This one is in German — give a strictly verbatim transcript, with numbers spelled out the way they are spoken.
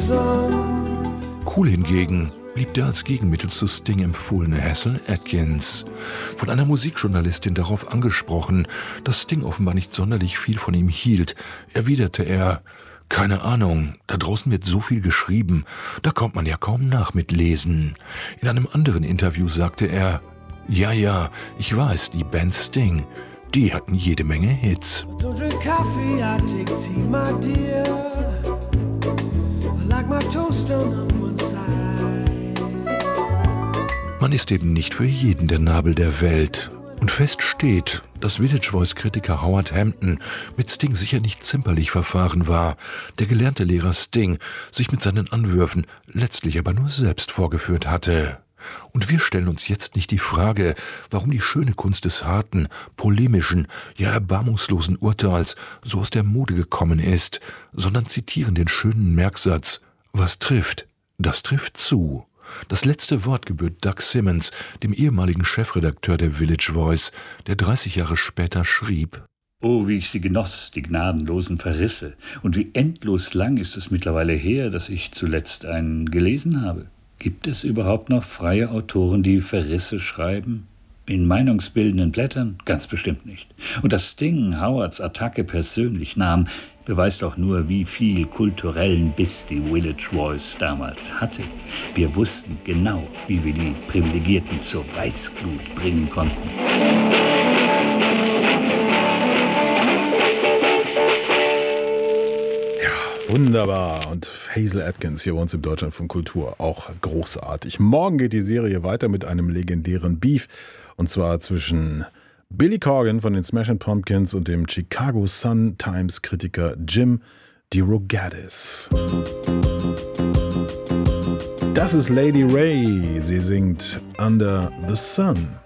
Cool hingegen blieb der als Gegenmittel zu Sting empfohlene Hassel Atkins. Von einer Musikjournalistin darauf angesprochen, dass Sting offenbar nicht sonderlich viel von ihm hielt, erwiderte er: »Keine Ahnung, da draußen wird so viel geschrieben, da kommt man ja kaum nach mit Lesen.« In einem anderen Interview sagte er: »Ja, ja, ich weiß, die Band Sting, die hatten jede Menge Hits.« Man ist eben nicht für jeden der Nabel der Welt. Und fest steht, dass Village Voice-Kritiker Howard Hampton mit Sting sicher nicht zimperlich verfahren war, der gelernte Lehrer Sting sich mit seinen Anwürfen letztlich aber nur selbst vorgeführt hatte. Und wir stellen uns jetzt nicht die Frage, warum die schöne Kunst des harten, polemischen, ja erbarmungslosen Urteils so aus der Mode gekommen ist, sondern zitieren den schönen Merksatz: Was trifft, das trifft zu. Das letzte Wort gebührt Doug Simmons, dem ehemaligen Chefredakteur der Village Voice, der dreißig Jahre später schrieb: Oh, wie ich sie genoss, die gnadenlosen Verrisse. Und wie endlos lang ist es mittlerweile her, dass ich zuletzt einen gelesen habe. Gibt es überhaupt noch freie Autoren, die Verrisse schreiben? In meinungsbildenden Blättern? Ganz bestimmt nicht. Und dass Sting Howards Attacke persönlich nahm, beweist auch nur, wie viel kulturellen Biss die Village Voice damals hatte. Wir wussten genau, wie wir die Privilegierten zur Weißglut bringen konnten. Wunderbar. Und Hazel Atkins hier bei uns im Deutschlandfunk Kultur. Auch großartig. Morgen geht die Serie weiter mit einem legendären Beef. Und zwar zwischen Billy Corgan von den Smashing Pumpkins und dem Chicago Sun-Times-Kritiker Jim DeRogatis. Das ist Lady Ray. Sie singt Under the Sun.